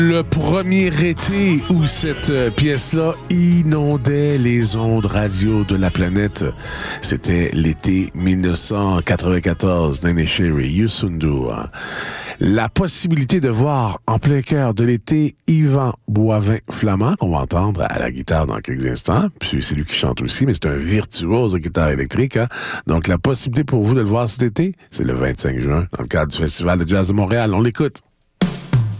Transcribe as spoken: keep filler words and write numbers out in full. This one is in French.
Le premier été où cette pièce-là inondait les ondes radio de la planète, c'était l'été dix-neuf cent quatre-vingt-quatorze, Neneh Cherry, Youssou N'Dour. La possibilité de voir en plein cœur de l'été Yvan Boivin-Flamand, qu'on va entendre à la guitare dans quelques instants, puis c'est lui qui chante aussi, mais c'est un virtuose de guitare électrique. Hein? Donc la possibilité pour vous de le voir cet été, c'est le vingt-cinq juin, dans le cadre du Festival de Jazz de Montréal. On l'écoute.